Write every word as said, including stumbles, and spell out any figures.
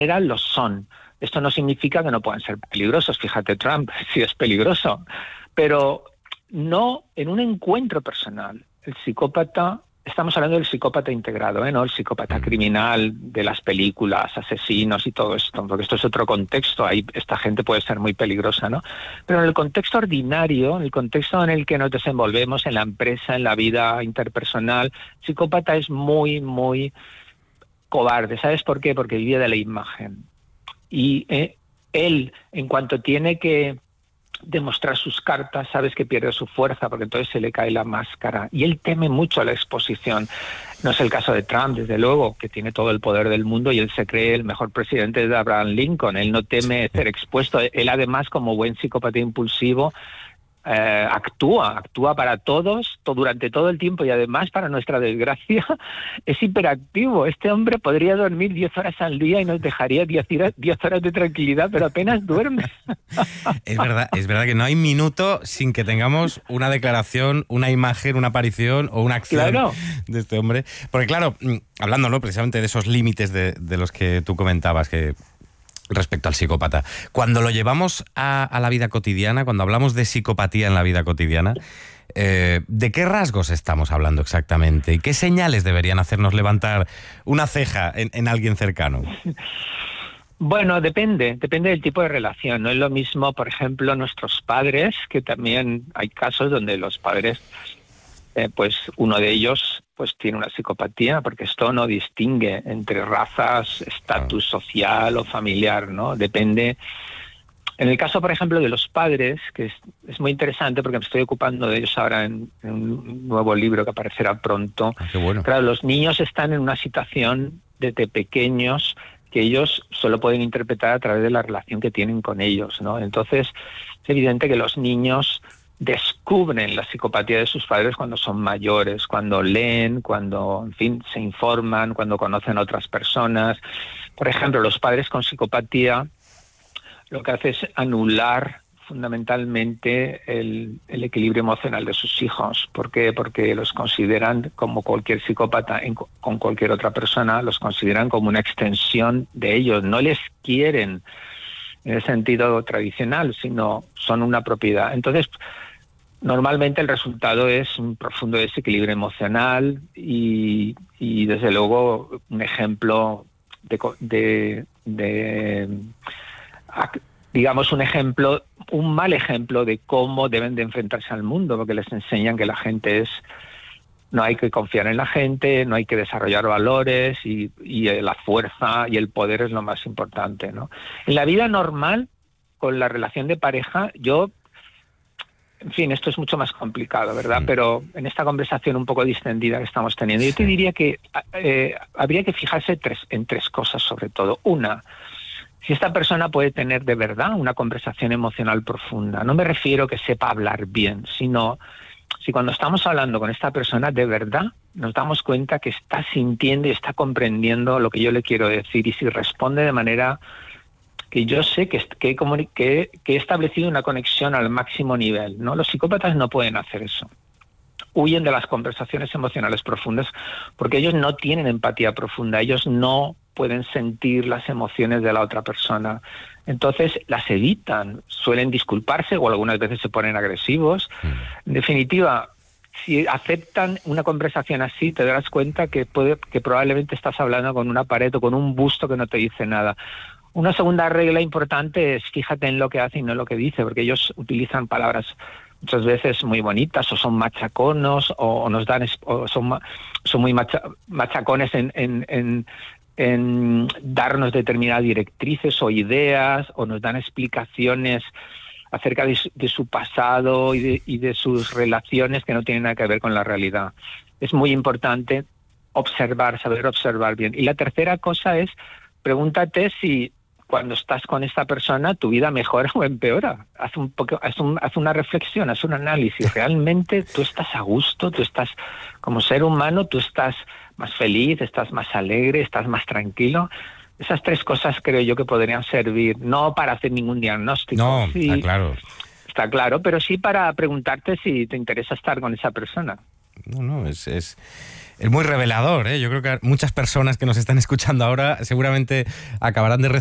general lo son. Esto no significa que no puedan ser peligrosos. Fíjate, Trump sí es peligroso. Pero no en un encuentro personal. El psicópata, estamos hablando del psicópata integrado, ¿eh? No el psicópata criminal de las películas, asesinos y todo esto, porque esto es otro contexto. Ahí esta gente puede ser muy peligrosa, ¿no? Pero en el contexto ordinario, en el contexto en el que nos desenvolvemos, en la empresa, en la vida interpersonal, el psicópata es muy, muy cobarde. ¿Sabes por qué? Porque vive de la imagen. Y eh, él, en cuanto tiene que demostrar sus cartas, sabes que pierde su fuerza porque entonces se le cae la máscara y él teme mucho la exposición. No es el caso de Trump, desde luego, que tiene todo el poder del mundo y él se cree el mejor presidente de Abraham Lincoln. Él no teme ser expuesto. Él además, como buen psicópata impulsivo, Eh, actúa, actúa para todos to, durante todo el tiempo y además, para nuestra desgracia, es hiperactivo. Este hombre podría dormir diez horas al día y nos dejaría diez horas de tranquilidad, pero apenas duerme. Es verdad, es verdad que no hay minuto sin que tengamos una declaración, una imagen, una aparición o una acción claro. de este hombre. Porque claro, hablando, ¿no?, precisamente de esos límites de, de los que tú comentabas, que respecto al psicópata, cuando lo llevamos a, a la vida cotidiana, cuando hablamos de psicopatía en la vida cotidiana, eh, ¿de qué rasgos estamos hablando exactamente? ¿Y qué señales deberían hacernos levantar una ceja en, en alguien cercano? Bueno, depende, depende del tipo de relación. No es lo mismo, por ejemplo, nuestros padres, que también hay casos donde los padres, eh, pues uno de ellos pues tiene una psicopatía, porque esto no distingue entre razas, estatus social o familiar, ¿no? Depende. En el caso, por ejemplo, de los padres, que es, es muy interesante porque me estoy ocupando de ellos ahora en, en un nuevo libro que aparecerá pronto. Ah, qué bueno. Claro, los niños están en una situación desde pequeños que ellos solo pueden interpretar a través de la relación que tienen con ellos, ¿no? Entonces, es evidente que los niños descubren la psicopatía de sus padres cuando son mayores, cuando leen, cuando, en fin, se informan, cuando conocen a otras personas. Por ejemplo, los padres con psicopatía lo que hace es anular fundamentalmente el, el equilibrio emocional de sus hijos. ¿Por qué? Porque los consideran, como cualquier psicópata en, con cualquier otra persona, los consideran como una extensión de ellos. No les quieren en el sentido tradicional, sino son una propiedad. Entonces, normalmente el resultado es un profundo desequilibrio emocional y, y desde luego, un ejemplo de, de, de, digamos, un ejemplo, un mal ejemplo de cómo deben de enfrentarse al mundo, porque les enseñan que la gente es, no hay que confiar en la gente, no hay que desarrollar valores y, y la fuerza y el poder es lo más importante, ¿no? En la vida normal, con la relación de pareja, yo, en fin, esto es mucho más complicado, ¿verdad? Pero en esta conversación un poco distendida que estamos teniendo, yo te diría que eh, habría que fijarse tres, en tres cosas sobre todo. Una, si esta persona puede tener de verdad una conversación emocional profunda. No me refiero que sepa hablar bien, sino si cuando estamos hablando con esta persona de verdad nos damos cuenta que está sintiendo y está comprendiendo lo que yo le quiero decir, y si responde de manera que yo sé que, que, que, que he establecido una conexión al máximo nivel, ¿no? Los psicópatas no pueden hacer eso. Huyen de las conversaciones emocionales profundas porque ellos no tienen empatía profunda, ellos no pueden sentir las emociones de la otra persona. Entonces las evitan, suelen disculparse o algunas veces se ponen agresivos. En definitiva, si aceptan una conversación así, te darás cuenta que, puede, que probablemente estás hablando con una pared o con un busto que no te dice nada. Una segunda regla importante es fíjate en lo que hace y no en lo que dice, porque ellos utilizan palabras muchas veces muy bonitas, o son machaconos, o, o nos dan, o son, son muy macha, machacones en, en, en, en darnos determinadas directrices o ideas, o nos dan explicaciones acerca de, de su pasado y de, y de sus relaciones que no tienen nada que ver con la realidad. Es muy importante observar, saber observar bien. Y la tercera cosa es, pregúntate si cuando estás con esta persona tu vida mejora o empeora. Haz un poco, haz, un, haz una reflexión, haz un análisis. Realmente tú estás a gusto, tú estás como ser humano, tú estás más feliz, estás más alegre, estás más tranquilo. Esas tres cosas creo yo que podrían servir, no para hacer ningún diagnóstico. No, sí, está claro. Está claro, pero sí para preguntarte si te interesa estar con esa persona. No, no, es... es... es muy revelador, ¿eh? Yo creo que muchas personas que nos están escuchando ahora seguramente acabarán de